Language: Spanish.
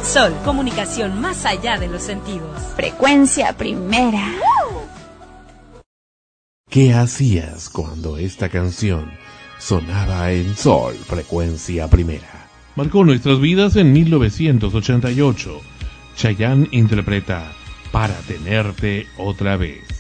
Sol, comunicación más allá de los sentidos. Frecuencia primera. ¿Qué hacías cuando esta canción sonaba en Sol, frecuencia primera? Marcó nuestras vidas en 1988. Chayanne interpreta Para tenerte otra vez.